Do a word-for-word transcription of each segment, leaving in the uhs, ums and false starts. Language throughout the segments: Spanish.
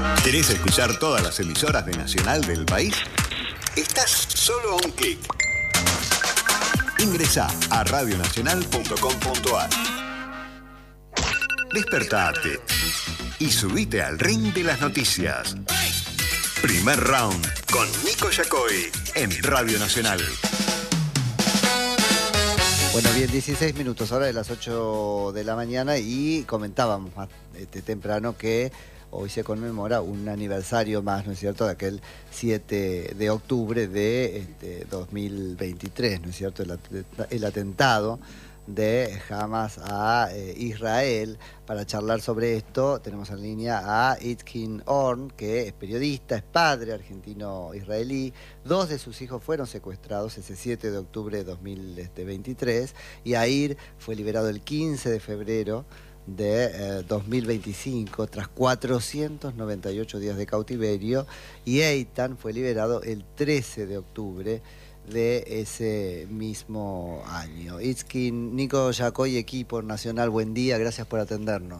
¿Querés escuchar todas las emisoras de Nacional del país? Estás solo a un clic. Ingresá a radio nacional punto com punto a r. Despertate y subite al ring de las noticias. Primer round con Nico Yacoy en Radio Nacional. Bueno, bien, dieciséis minutos, ahora de las ocho de la mañana, y comentábamos más este, temprano que hoy se conmemora un aniversario más, ¿no es cierto?, de aquel siete de octubre de este, dos mil veintitrés, ¿no es cierto?, el, el atentado de Hamas a eh, Israel. Para charlar sobre esto tenemos en línea a Itzkin Horn, que es periodista, es padre argentino-israelí. Dos de sus hijos fueron secuestrados ese siete de octubre de dos mil veintitrés, y Yair fue liberado el quince de febrero de eh, dos mil veinticinco tras cuatrocientos noventa y ocho días de cautiverio, y Eitan fue liberado el trece de octubre de ese mismo año. Itzkin, Nico Yacoy, equipo Nacional, buen día, gracias por atendernos.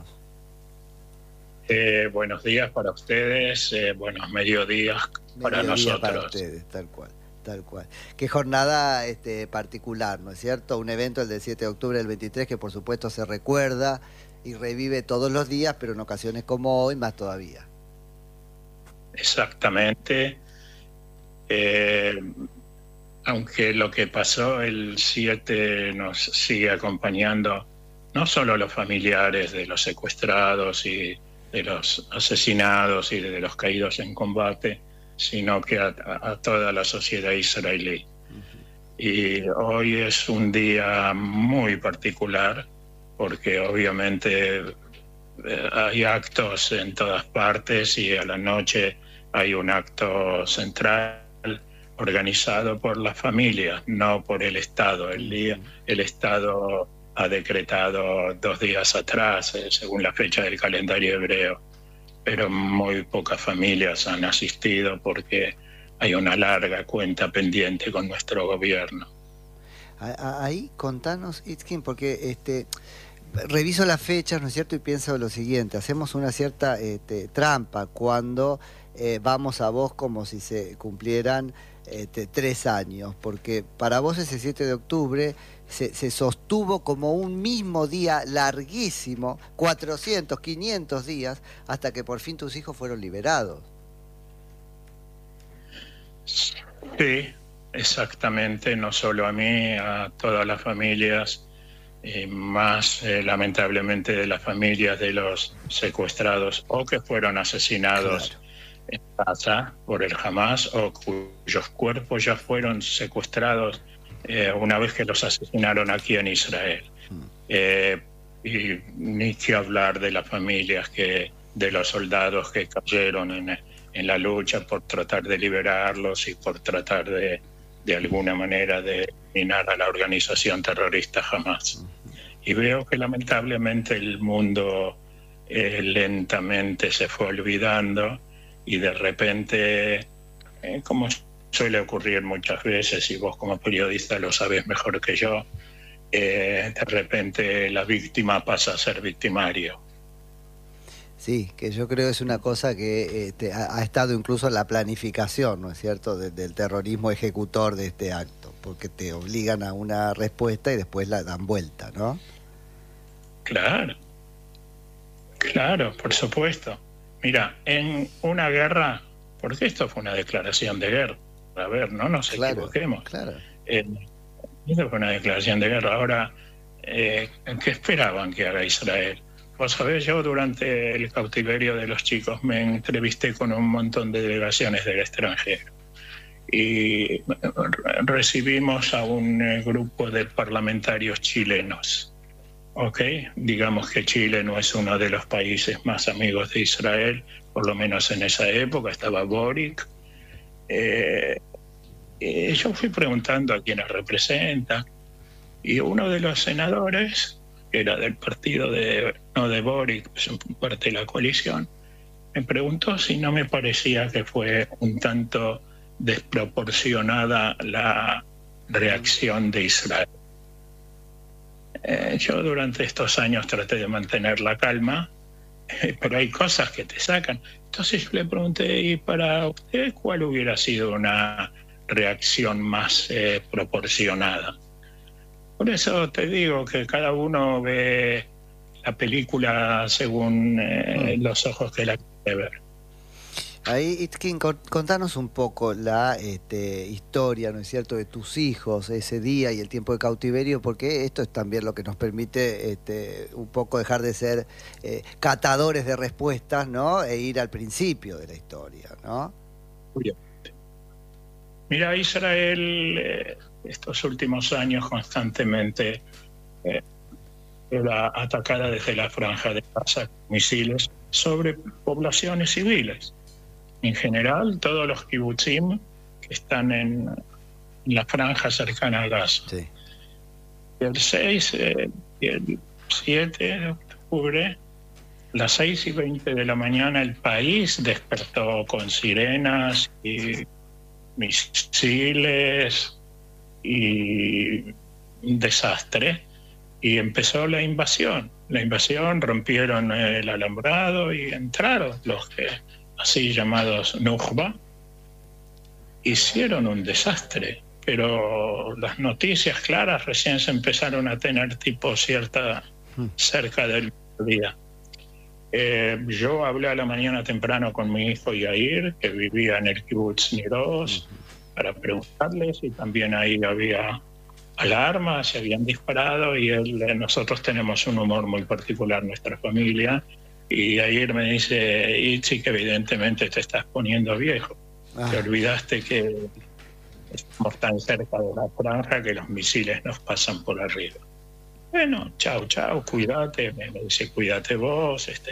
Eh, buenos días para ustedes, eh, buenos mediodías para Mediodía nosotros. Para ustedes, tal cual, tal cual. Qué jornada este, particular, ¿no es cierto? Un evento, el del siete de octubre del veintitrés, que por supuesto se recuerda y revive todos los días, pero en ocasiones como hoy más todavía. Exactamente. Eh, aunque lo que pasó el siete nos sigue acompañando, no solo a los familiares de los secuestrados y de los asesinados y de los caídos en combate, sino que a, a toda la sociedad israelí. Uh-huh. Y hoy es un día muy particular, porque obviamente eh, hay actos en todas partes, y a la noche hay un acto central organizado por las familias, no por el Estado. El día, el Estado ha decretado dos días atrás, eh, según la fecha del calendario hebreo, pero muy pocas familias han asistido porque hay una larga cuenta pendiente con nuestro gobierno. Ahí contanos, Itzkin, porque este reviso las fechas, ¿no es cierto?, y pienso lo siguiente: hacemos una cierta este, trampa cuando eh, vamos a vos como si se cumplieran este, tres años, porque para vos ese siete de octubre se, se sostuvo como un mismo día larguísimo, cuatrocientos, quinientos días, hasta que por fin tus hijos fueron liberados. Sí, exactamente, no solo a mí, a todas las familias, y más eh, lamentablemente de las familias de los secuestrados o que fueron asesinados, claro, en Gaza por el Hamas, o cuyos cuerpos ya fueron secuestrados eh, una vez que los asesinaron aquí en Israel. Mm. Eh, y ni que hablar de las familias que, de los soldados que cayeron en, en la lucha por tratar de liberarlos y por tratar de, de alguna manera, de eliminar a la organización terrorista Hamas. Y veo que lamentablemente el mundo eh, lentamente se fue olvidando, y de repente, eh, como suele ocurrir muchas veces, y vos como periodista lo sabés mejor que yo, eh, de repente la víctima pasa a ser victimario. Sí, que yo creo es una cosa que este, ha, ha estado incluso en la planificación, ¿no es cierto?, de, del terrorismo ejecutor de este acto, porque te obligan a una respuesta y después la dan vuelta, ¿no? Claro, claro, por supuesto. Mira, en una guerra, porque esto fue una declaración de guerra, a ver, no nos claro, equivoquemos. Claro. Eh, esto fue una declaración de guerra. Ahora, eh, ¿qué esperaban que haga Israel? Vos sabés, yo durante el cautiverio de los chicos me entrevisté con un montón de delegaciones del extranjero, y recibimos a un grupo de parlamentarios chilenos. Ok, digamos que Chile no es uno de los países más amigos de Israel, por lo menos en esa época estaba Boric. Eh, eh, yo fui preguntando a quienes representan, y uno de los senadores, que era del partido de, no de Boric, pues parte de la coalición, me preguntó si no me parecía que fue un tanto desproporcionada la reacción de Israel. Eh, yo durante estos años traté de mantener la calma, eh, pero hay cosas que te sacan. Entonces yo le pregunté, ¿y para usted cuál hubiera sido una reacción más eh, proporcionada? Por eso te digo que cada uno ve la película según eh, mm. los ojos que la quiere ver. Ahí, Itzkin, contanos un poco la este, historia, ¿no es cierto?, de tus hijos, ese día y el tiempo de cautiverio, porque esto es también lo que nos permite este, un poco dejar de ser eh, catadores de respuestas, ¿no?, e ir al principio de la historia, ¿no? Mira, Israel eh, estos últimos años constantemente eh, era atacada desde la franja de Gaza con misiles sobre poblaciones civiles. En general, todos los kibutzim que están en, en la franja cercana a Gaza. Sí. El seis eh, y el siete de octubre, a las seis y veinte de la mañana, el país despertó con sirenas y misiles y un desastre. Y empezó la invasión. La invasión, rompieron el alambrado y entraron los que... así llamados Nukhba, hicieron un desastre, pero las noticias claras recién se empezaron a tener tipo cierta cerca del día. Eh, yo hablé a la mañana temprano con mi hijo Yair, que vivía en el kibutz Niroz, para preguntarles si también ahí había alarmas, se habían disparado, y él, nosotros tenemos un humor muy particular, nuestra familia. Y ayer me dice, Itzi, que evidentemente te estás poniendo viejo. Ah. Te olvidaste que estamos tan cerca de la franja que los misiles nos pasan por arriba. Bueno, chao, chao, cuídate. Me dice, cuídate vos. Este,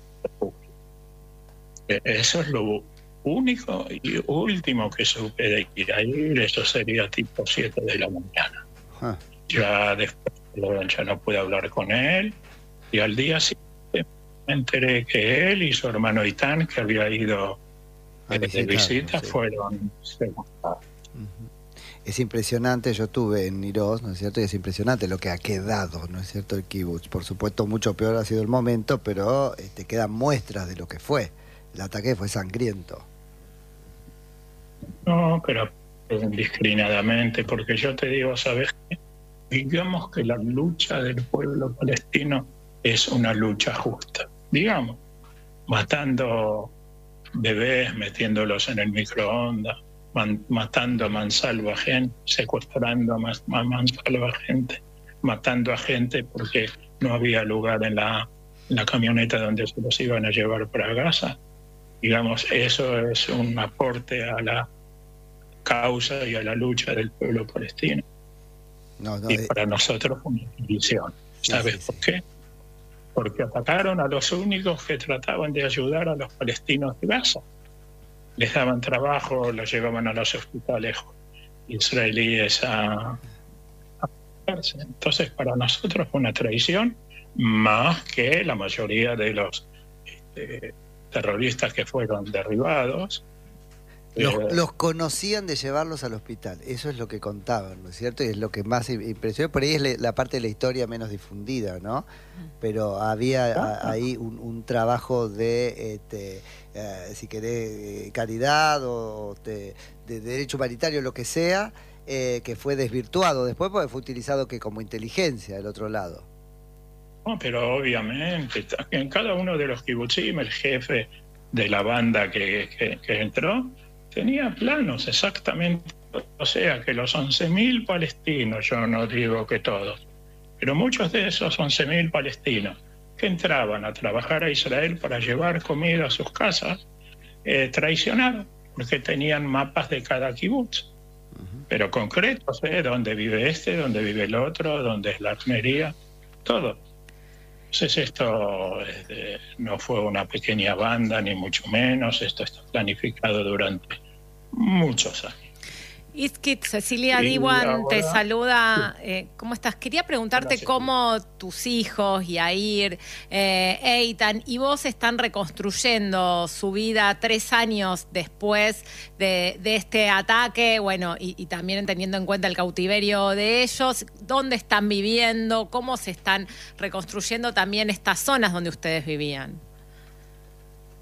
eso es lo único y último que supe de ir. Eso sería tipo siete de la mañana. Ah. Ya después ya no pude hablar con él. Y al día siguiente me enteré que él y su hermano Itán, que había ido eh, de visita, sí. fueron secuestrados. Uh-huh. Es impresionante, yo estuve en Niroz, ¿no es cierto? Y es impresionante lo que ha quedado, ¿no es cierto?, el kibutz. Por supuesto, mucho peor ha sido el momento, pero este, quedan muestras de lo que fue. El ataque fue sangriento. No, pero indiscriminadamente, porque yo te digo, ¿sabes qué? Digamos que la lucha del pueblo palestino es una lucha justa. Digamos, matando bebés, metiéndolos en el microondas, man, matando a mansalva gente, secuestrando a, más, a mansalva gente, matando a gente porque no había lugar en la, en la camioneta donde se los iban a llevar para Gaza. Digamos, eso es un aporte a la causa y a la lucha del pueblo palestino. No, no, y eh... para nosotros una división. ¿Sabes sí, sí, por qué? Sí. Porque atacaron a los únicos que trataban de ayudar a los palestinos de Gaza. Les daban trabajo, los llevaban a los hospitales israelíes a, a entonces para nosotros fue una traición más que la mayoría de los este, terroristas que fueron derribados. Los, eh, los conocían de llevarlos al hospital, eso es lo que contaban, ¿no es cierto? Y es lo que más impresionó, por ahí es le, la parte de la historia menos difundida, ¿no? Pero había a, ahí un, un trabajo de, este, eh, si querés, caridad o de, de derecho humanitario, lo que sea, eh, que fue desvirtuado después porque fue utilizado que como inteligencia del otro lado. No, pero obviamente, en cada uno de los kibutzim, el jefe de la banda que, que, que entró, tenía planos exactamente, o sea que los once mil palestinos, yo no digo que todos, pero muchos de esos once mil palestinos que entraban a trabajar a Israel para llevar comida a sus casas, eh, traicionaron, porque tenían mapas de cada kibutz, uh-huh. pero concretos, ¿eh? Dónde vive este, dónde vive el otro, dónde es la armería, todo. Entonces esto eh, no fue una pequeña banda, ni mucho menos, esto está planificado durante muchos años. Itzkit, Cecilia Diwan ahora te saluda. Eh, ¿Cómo estás? Quería preguntarte Hola, cómo tus hijos, Yair, eh, Eitan y vos están reconstruyendo su vida tres años después de, de este ataque, bueno, y, y también teniendo en cuenta el cautiverio de ellos. ¿Dónde están viviendo? ¿Cómo se están reconstruyendo también estas zonas donde ustedes vivían?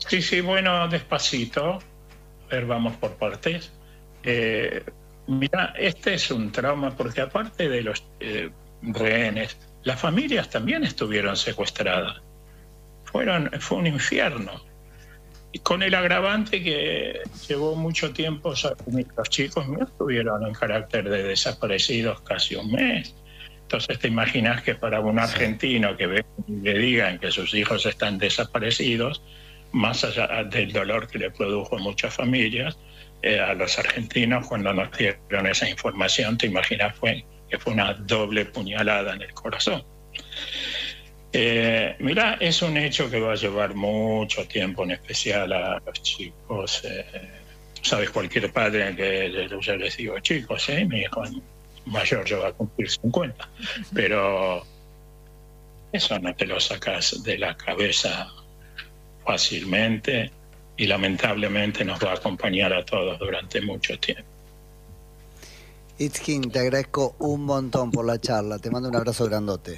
Sí, sí, bueno, despacito. A ver, vamos por partes. Eh, mira, este es un trauma porque aparte de los eh, rehenes, las familias también estuvieron secuestradas. Fueron, fue un infierno. Y con el agravante que llevó mucho tiempo, o sea, los chicos míos estuvieron en carácter de desaparecidos casi un mes. Entonces te imaginas que para un argentino que ve y le digan que sus hijos están desaparecidos, más allá del dolor que le produjo a muchas familias, eh, a los argentinos cuando nos dieron esa información, te imaginas fue, que fue una doble puñalada en el corazón. Eh, mira, es un hecho que va a llevar mucho tiempo, en especial a los chicos. Eh, sabes, cualquier padre que yo les digo, chicos, eh, mi hijo mayor ya va a cumplir cincuenta, pero eso no te lo sacas de la cabeza fácilmente y lamentablemente nos va a acompañar a todos durante mucho tiempo. Itzkin, te agradezco un montón por la charla, te mando un abrazo grandote.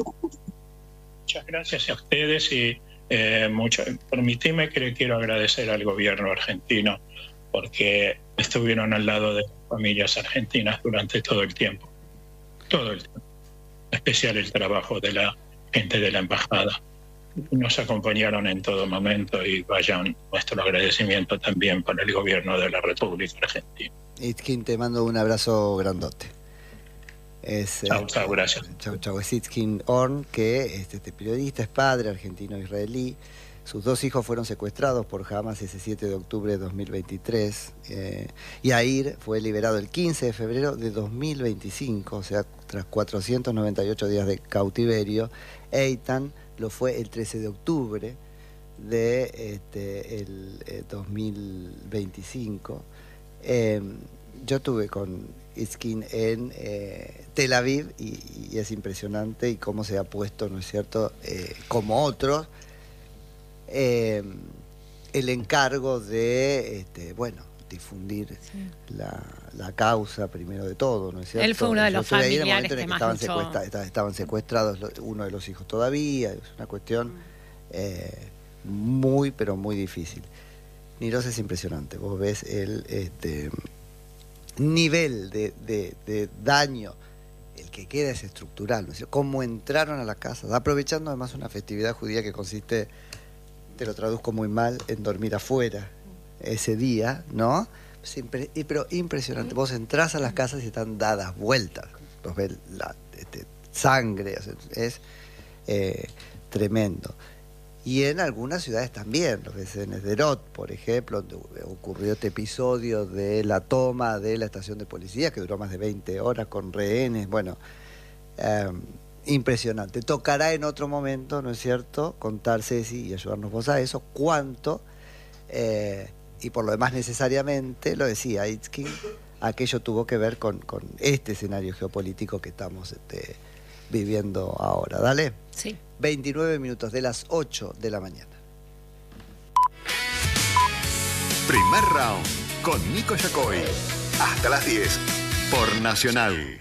Muchas gracias a ustedes y eh, mucho, permitime que le quiero agradecer al gobierno argentino porque estuvieron al lado de las familias argentinas durante todo el tiempo, todo el tiempo, en especial el trabajo de la gente de la embajada. Nos acompañaron en todo momento y vayan nuestro agradecimiento también para el gobierno de la República Argentina. Itzkin, te mando un abrazo grandote. Es, chau, chau, gracias. Chau, chau. Es Itzkin Horn, que este, este periodista es padre argentino-israelí. Sus dos hijos fueron secuestrados por Hamas ese siete de octubre de dos mil veintitrés. Eh, Yair fue liberado el quince de febrero de dos mil veinticinco, o sea, tras cuatrocientos noventa y ocho días de cautiverio. Eitan lo fue el trece de octubre de este, el, eh, dos mil veinticinco. Eh, yo tuve con Itzkin en eh, Tel Aviv y, y es impresionante y cómo se ha puesto, ¿no es cierto?, eh, como otros, eh, el encargo de, este, bueno, difundir sí. la, la causa primero de todo, ¿no es cierto? Él fue uno de los familiares que, que más estaban, luchó. secuestra, estaban secuestrados uno de los hijos todavía, es una cuestión eh, muy, pero muy difícil. Niros, es impresionante, vos ves el este, nivel de, de, de daño, el que queda es estructural, ¿no es cierto? Cómo entraron a la casa, aprovechando además una festividad judía que consiste, te lo traduzco muy mal, en dormir afuera ese día, ¿no? Siempre, pero impresionante, vos entrás a las casas y están dadas vueltas, vos ves la este, sangre, es eh, tremendo. Y en algunas ciudades también, lo ves en Sderot, por ejemplo, donde ocurrió este episodio de la toma de la estación de policía, que duró más de veinte horas con rehenes, bueno, eh, impresionante. Tocará en otro momento, ¿no es cierto?, contar, Ceci, y ayudarnos vos a eso, cuánto, eh, y por lo demás necesariamente, lo decía Itzkin, aquello tuvo que ver con, con este escenario geopolítico que estamos este, viviendo ahora. Dale. Sí. veintinueve minutos de las ocho de la mañana. Primer round con Nico Yacoy. Hasta las diez por Nacional.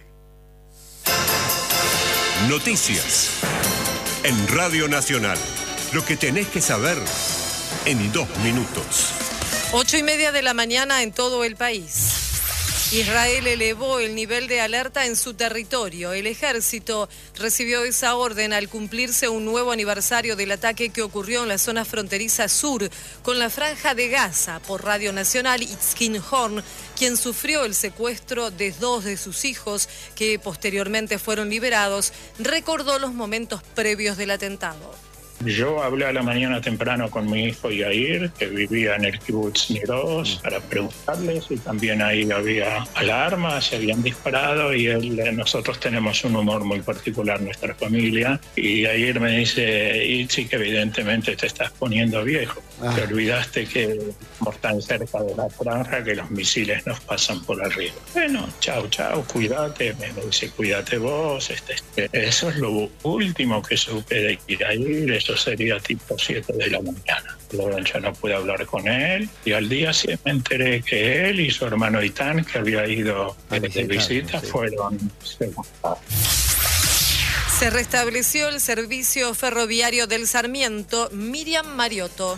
Noticias en Radio Nacional. Lo que tenés que saber en dos minutos. Ocho y media de la mañana en todo el país. Israel elevó el nivel de alerta en su territorio. El ejército recibió esa orden al cumplirse un nuevo aniversario del ataque que ocurrió en la zona fronteriza sur con la Franja de Gaza. Por Radio Nacional, Itzkin Horn, quien sufrió el secuestro de dos de sus hijos, que posteriormente fueron liberados, recordó los momentos previos del atentado. Yo hablé a la mañana temprano con mi hijo Yair, que vivía en el kibutz Niros, para preguntarles si también ahí había alarmas, se habían disparado, y él, nosotros tenemos un humor muy particular en nuestra familia, y Yair me dice, Itzi, que evidentemente te estás poniendo viejo, ah. te olvidaste que estamos tan cerca de la franja que los misiles nos pasan por arriba. Bueno, chau, chau, cuídate, me dice, cuídate vos, este, este. Eso es lo último que supe de Yair. Eso sería tipo siete de la mañana. Luego ya no pude hablar con él y al día sí me enteré que él y su hermano Itán, que había ido de visita, sí. fueron secuestrados. Se restableció el servicio ferroviario del Sarmiento. Miriam Mariotto.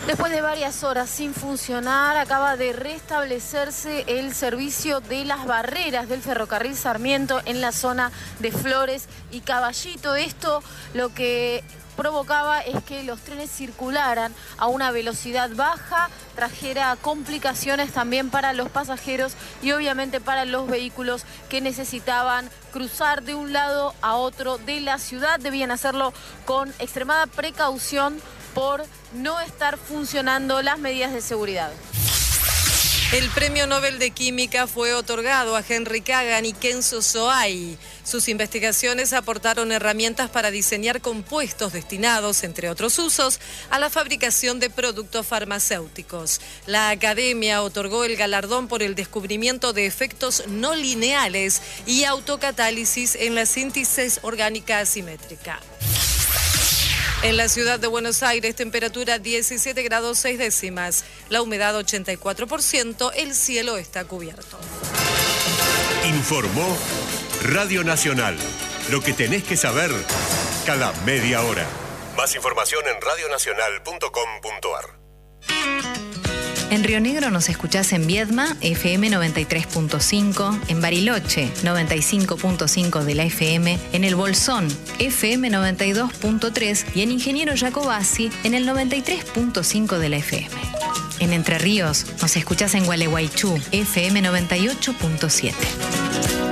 Después de varias horas sin funcionar, acaba de restablecerse el servicio de las barreras del ferrocarril Sarmiento en la zona de Flores y Caballito. Esto lo que provocaba es que los trenes circularan a una velocidad baja, trajera complicaciones también para los pasajeros y obviamente para los vehículos que necesitaban cruzar de un lado a otro de la ciudad. Debían hacerlo con extremada precaución por no estar funcionando las medidas de seguridad. El Premio Nobel de Química fue otorgado a Henry Kagan y Kenzo Soai. Sus investigaciones aportaron herramientas para diseñar compuestos destinados, entre otros usos, a la fabricación de productos farmacéuticos. La Academia otorgó el galardón por el descubrimiento de efectos no lineales y autocatálisis en la síntesis orgánica asimétrica. En la ciudad de Buenos Aires, temperatura diecisiete grados seis décimas, la humedad ochenta y cuatro por ciento, el cielo está cubierto. Informó Radio Nacional. Lo que tenés que saber cada media hora. Más información en radio nacional punto com punto ar. En Río Negro nos escuchás en Viedma, F M noventa y tres punto cinco, en Bariloche, noventa y cinco punto cinco de la F M, en El Bolsón, F M noventa y dos punto tres y en Ingeniero Jacobasi, en el noventa y tres punto cinco de la F M. En Entre Ríos nos escuchás en Gualeguaychú, F M noventa y ocho punto siete.